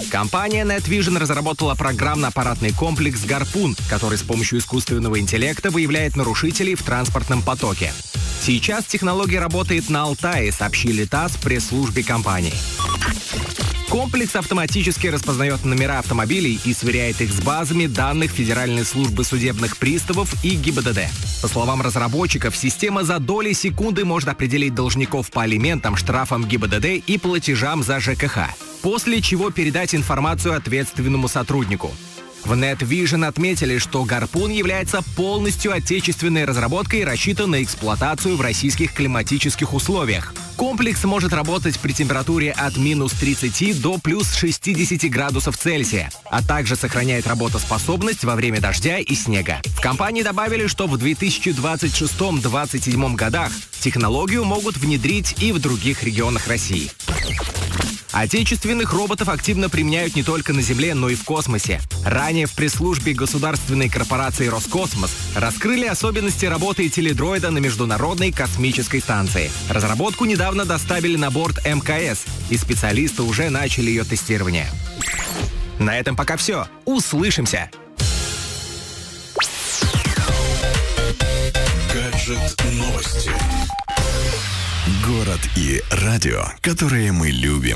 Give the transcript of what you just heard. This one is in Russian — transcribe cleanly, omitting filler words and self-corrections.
Компания NetVision разработала программно-аппаратный комплекс «Гарпун», который с помощью искусственного интеллекта выявляет нарушителей в транспортном потоке. Сейчас технология работает на Алтае, сообщили ТАСС в пресс-службе компании. Комплекс автоматически распознает номера автомобилей и сверяет их с базами данных Федеральной службы судебных приставов и ГИБДД. По словам разработчиков, система за доли секунды может определить должников по алиментам, штрафам ГИБДД и платежам за ЖКХ, после чего передать информацию ответственному сотруднику. В NetVision отметили, что «Гарпун» является полностью отечественной разработкой и рассчитан на эксплуатацию в российских климатических условиях. Комплекс может работать при температуре от минус 30 до плюс 60 градусов Цельсия, а также сохраняет работоспособность во время дождя и снега. В компании добавили, что в 2026-2027 годах технологию могут внедрить и в других регионах России. Отечественных роботов активно применяют не только на Земле, но и в космосе. Ранее в пресс-службе государственной корпорации «Роскосмос» раскрыли особенности работы теледроида на Международной космической станции. Разработку недавно доставили на борт МКС, и специалисты уже начали ее тестирование. На этом пока все. Услышимся! Гаджет новости. Город и радио, которые мы любим.